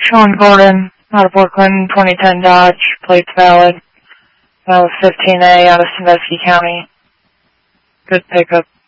Sean Gordon, out of Brooklyn, 2010 Dodge, plates valid. That was 15A out of Sandusky County. Good pickup.